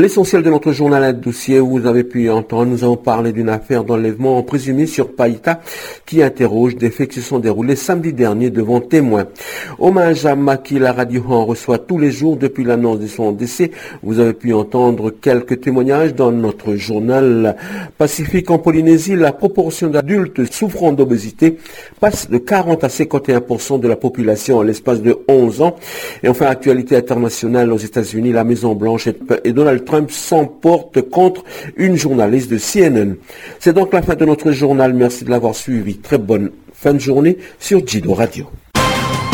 L'essentiel de notre journal à dossier, vous avez pu entendre, nous avons parlé d'une affaire d'enlèvement présumée sur Païta qui interroge des faits qui se sont déroulés samedi dernier devant témoins. Hommage à Maki, la radio en reçoit tous les jours depuis l'annonce de son décès. Vous avez pu entendre quelques témoignages dans notre journal Pacifique. En Polynésie, la proportion d'adultes souffrant d'obésité passe de 40 à 51% de la population en l'espace de 11 ans. Et enfin, actualité internationale aux États-Unis, la Maison-Blanche et Donald Trump s'emportent contre une journaliste de CNN. C'est donc la fin de notre journal. Merci de l'avoir suivi. Très bonne fin de journée sur Jido Radio.